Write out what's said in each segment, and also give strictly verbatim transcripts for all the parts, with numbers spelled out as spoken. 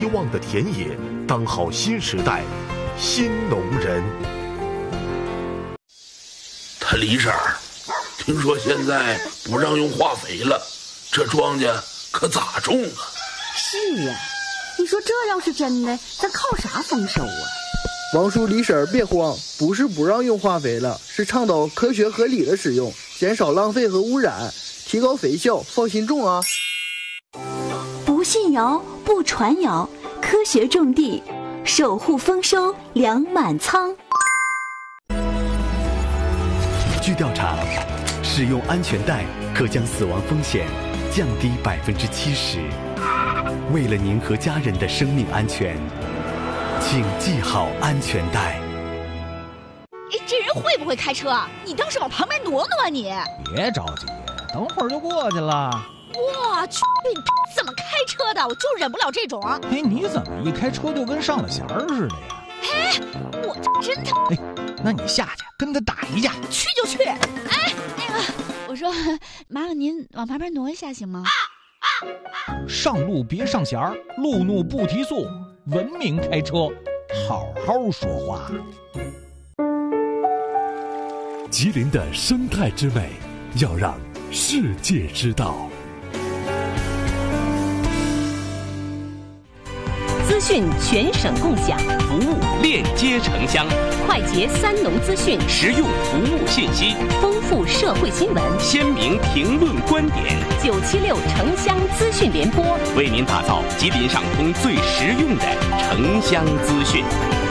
希望的田野，当好新时代新农人。 他李婶儿，听说现在不让用化肥了，这庄稼可咋种啊？ 是呀，你说这要是真的，咱靠啥丰收啊？ 王叔李婶儿别慌，不是不让用化肥了，是倡导科学合理的使用，减少浪费和污染，提高肥效，放心种啊。 不信谣，不传谣，科学种地，守护丰收，粮满仓。 据调查，使用安全带可将死亡风险降低百分之七十。为了您和家人的生命安全，请系好安全带。 这人会不会开车？你倒是往旁边挪挪啊你！ 别着急，等会儿就过去了。 我去，你怎么开车的？我就忍不了这种。 哎，你怎么一开车就跟上了弦儿似的呀？ 哎，我这真的…… 哎，那你下去跟他打一架。 去就去。哎，那个，我说，麻烦您往旁边挪一下行吗？ 上路别上弦儿，路怒不提速，文明开车，好好说话。 吉林的生态之美，要让世界知道。 资讯全省共享， 服务链接城乡， 快捷三农资讯， 实用服务信息， 丰富社会新闻， 鲜明评论观点。 九七六城乡资讯联播， 为您打造吉林上通最实用的城乡资讯。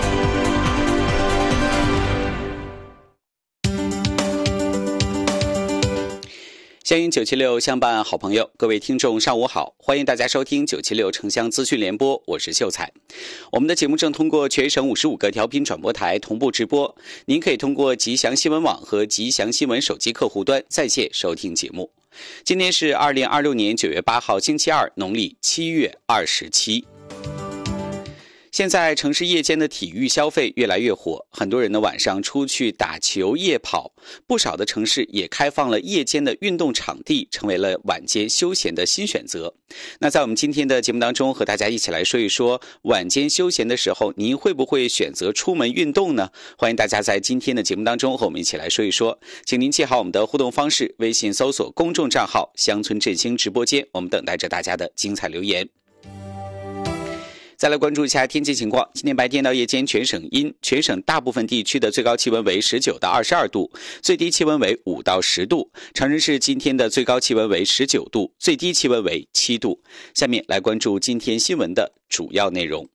相约九七六相伴好朋友，各位听众上午好，欢迎大家收听九七六城乡资讯联播，我是秀才。我们的节目正通过全省五十五个调频转播台同步直播，您可以通过吉祥新闻网和吉祥新闻手机客户端在线收听节目。今天是二零二六年九月八号星期二，农历七月二十七。现在城市夜间的体育消费越来越火，很多人呢晚上出去打球夜跑，不少的城市也开放了夜间的运动场地，成为了晚间休闲的新选择。那在我们今天的节目当中，和大家一起来说一说晚间休闲的时候，您会不会选择出门运动呢？欢迎大家在今天的节目当中和我们一起来说一说，请您记好我们的互动方式，微信搜索公众账号乡村振兴直播间，我们等待着大家的精彩留言。再来关注一下天气情况，今天白天到夜间全省阴，全省大部分地区的最高气温为十九到二十二度，最低气温为五到十度。长春市今天的最高气温为十九度，最低气温为七度。下面来关注今天新闻的主要内容。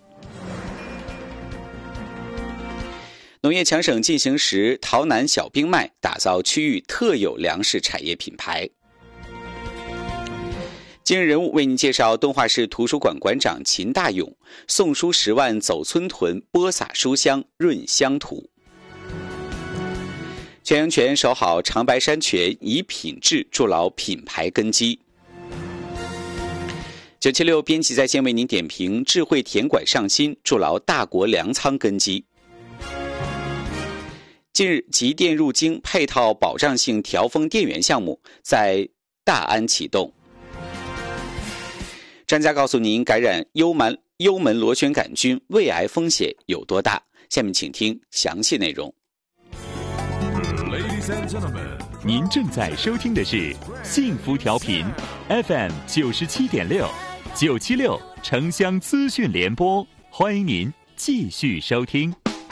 农业强省进行时，洮南小冰麦打造区域特有粮食产业品牌。今日人物为您介绍敦化市图书馆馆长秦大勇，送书十万走村屯，播撒书香润乡土。全阳泉守好长白山泉，以品质筑牢品牌根基。九七六编辑在线为您点评智慧田管上新，筑牢大国粮仓根基。近日，集电入京配套保障性调峰电源项目在大安启动。专家告诉您，感染幽门幽门螺旋杆菌胃癌风险有多大？下面请听详细内容。 Ladies and gentlemen， 您正在收听的是幸福调频 F M 九十七点六，九七六城乡资讯联播，欢迎您继续收听。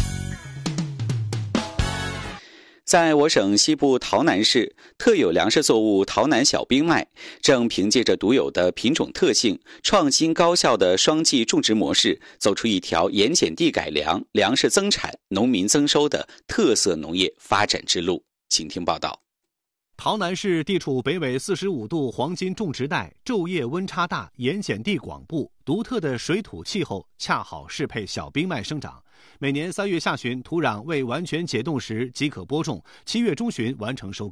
在我省西部洮南市，特有粮食作物洮南小冰麦正凭借着独有的品种特性、创新高效的双季种植模式，走出一条盐碱地改良、粮食增产、农民增收的特色农业发展之路。请听报道。 洮南市地处北纬四十五度黄金种植带，昼夜温差大，盐碱地广布，独特的水土气候恰好适配小冰麦生长。每年三月下旬土壤未完全解冻时即可播种，七月中旬完成收割。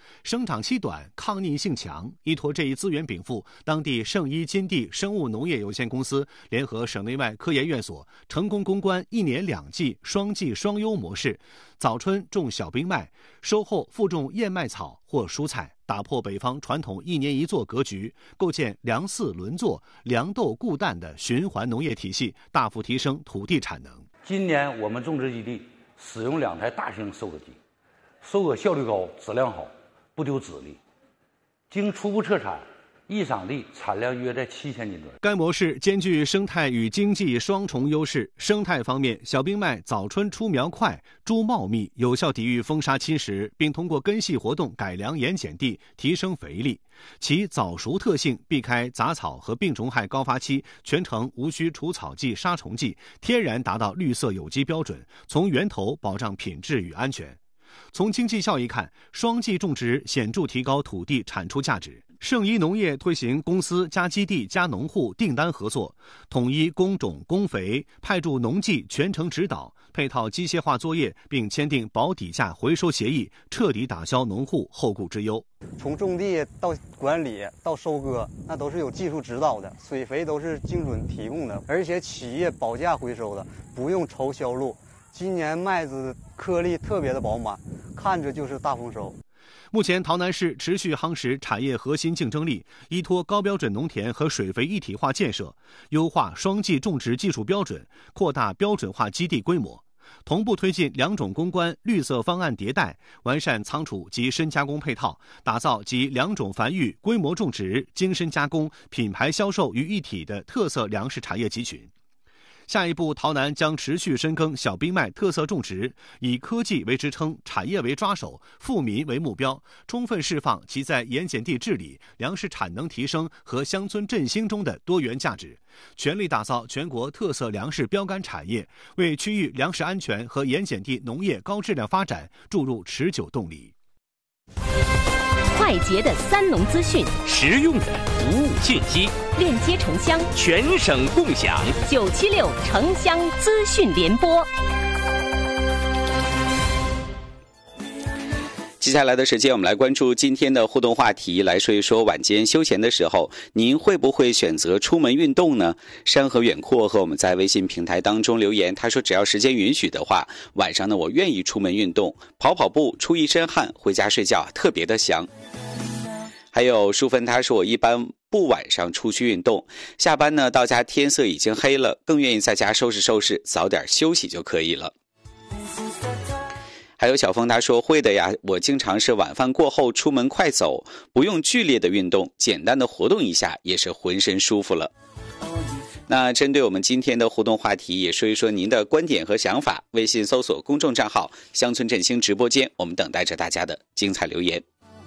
生长期短，抗逆性强。依托这一资源禀赋，当地圣医金地生物农业有限公司联合省内外科研院所，成功攻关一年两季双季双优模式，早春种小冰麦，收后复种燕麦草或蔬菜，打破北方传统一年一作格局，构建粮饲轮作、粮豆固氮的循环农业体系，大幅提升土地产能。 今年我们种植基地使用两台大型收割机，收割效率高，质量好，不丢籽粒。经初步测产，一场地产量约在七千斤左右。 该模式兼具生态与经济双重优势。生态方面，小冰麦早春出苗快，株茂密，有效抵御风沙侵蚀，并通过根系活动改良盐碱地，提升肥力。其早熟特性，避开杂草和病虫害高发期，全程无需除草剂、杀虫剂，天然达到绿色有机标准，从源头保障品质与安全。从经济效益看，双季种植显著提高土地产出价值。圣医农业推行公司加基地加农户订单合作，统一工种工肥，派驻农技全程指导，配套机械化作业，并签订保底价回收协议，彻底打消农户后顾之忧。 从种地到管理到收割，那都是有技术指导的，水肥都是精准提供的，而且企业保价回收的，不用愁销路。今年麦子颗粒特别的饱满，看着就是大丰收。 目前，陶南市持续夯实产业核心竞争力，依托高标准农田和水肥一体化建设，优化双季种植技术标准，扩大标准化基地规模，同步推进两种攻关绿色方案迭代，完善仓储及深加工配套，打造集两种繁育、规模种植、精深加工、品牌销售于一体的特色粮食产业集群。下一步，陶南将持续深耕小冰麦特色种植，以科技为支撑，产业为抓手，富民为目标，充分释放其在盐碱地治理、粮食产能提升和乡村振兴中的多元价值，全力打造全国特色粮食标杆产业，为区域粮食安全和盐碱地农业高质量发展注入持久动力。 快捷的三农资讯， 实用的服务信息， 链接城乡， 全省共享。 九七六城乡资讯联播。 接下来的时间，我们来关注今天的互动话题，来说一说晚间休闲的时候，您会不会选择出门运动呢？山河远阔和我们在微信平台当中留言，他说只要时间允许的话，晚上呢我愿意出门运动，跑跑步，出一身汗，回家睡觉特别的香。还有淑芬，他说我一般不晚上出去运动，下班呢到家天色已经黑了，更愿意在家收拾收拾，早点休息就可以了。还有小峰他说会的呀，我经常是晚饭过后出门快走，不用剧烈的运动，简单的活动一下也是浑身舒服了。那针对我们今天的互动话题，也说一说您的观点和想法，微信搜索公众账号乡村振兴直播间，我们等待着大家的精彩留言。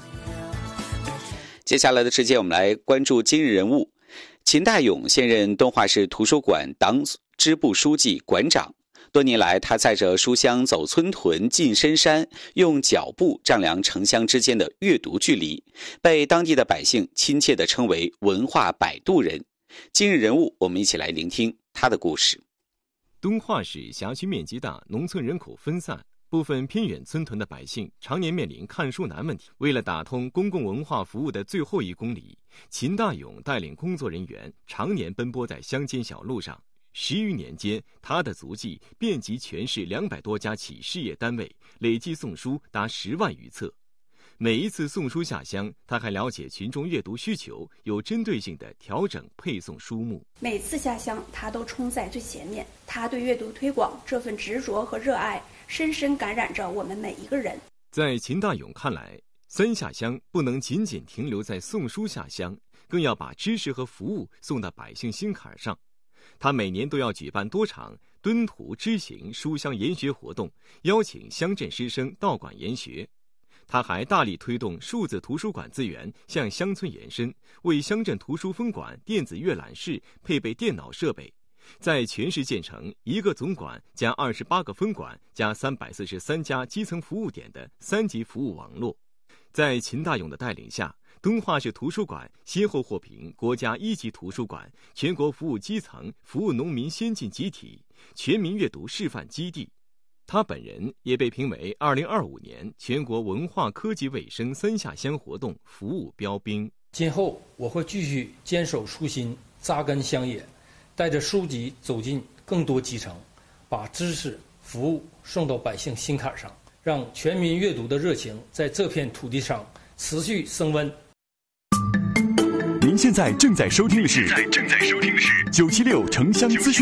接下来的时间，我们来关注今日人物。秦大勇现任敦化市图书馆党支部书记、馆长。多年来，他载着书香走村屯、进深山，用脚步丈量城乡之间的阅读距离，被当地的百姓亲切地称为文化摆渡人。今日人物，我们一起来聆听他的故事。 敦化市辖区面积大，农村人口分散，部分偏远村屯的百姓常年面临看书难问题。为了打通公共文化服务的最后一公里，秦大勇带领工作人员常年奔波在乡间小路上。十余年间，他的足迹遍及全市两百多家企事业单位，累计送书达十万余册。每一次送书下乡，他还了解群众阅读需求，有针对性地调整配送书目。 每次下乡，他都冲在最前面。他对阅读推广这份执着和热爱，深深感染着我们每一个人。 在秦大勇看来，三下乡不能仅仅停留在送书下乡，更要把知识和服务送到百姓心坎上。他每年都要举办多场敦图知行书乡研学活动，邀请乡镇师生到馆研学。他还大力推动数字图书馆资源向乡村延伸，为乡镇图书分馆电子阅览室配备电脑设备，在全市建成一个总馆加二十八个分馆加三百四十三家基层服务点的三级服务网络。在秦大勇的带领下，敦化市图书馆先后获评国家一级图书馆、全国服务基层、服务农民先进集体、全民阅读示范基地。 他本人也被评为二零二五年全国文化科技卫生三下乡活动服务标兵。 今后我会继续坚守初心，扎根乡野，带着书籍走进更多基层，把知识服务送到百姓心坎上，让全民阅读的热情在这片土地上持续升温。 您现在正在收听的是正在收听的是九七六城乡资讯。